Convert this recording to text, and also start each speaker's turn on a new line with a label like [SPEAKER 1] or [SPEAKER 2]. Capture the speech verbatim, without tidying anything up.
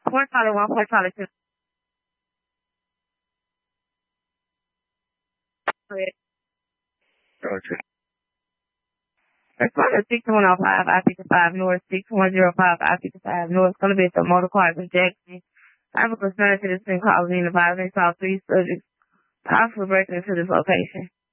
[SPEAKER 1] Point Charlie one, Point Charlie two.
[SPEAKER 2] Gotcha.
[SPEAKER 1] Respond to six one oh five, I fifty-five North, six one zero five, I fifty-five North. It's going to be at the motor cars in Jackson. I have a concern to this thing causing the violence. All three subjects possibly breaking into this location.